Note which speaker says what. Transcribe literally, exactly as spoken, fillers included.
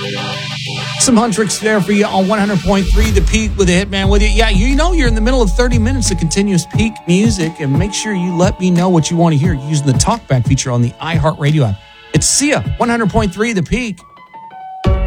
Speaker 1: Some Huntrix there for you on one hundred point three The Peak with the Hitman with you. Yeah, you know you're in the middle of thirty minutes of continuous peak music, and make sure you let me know what you want to hear using the talkback feature on the iHeartRadio app. It's Sia, one hundred point three The Peak.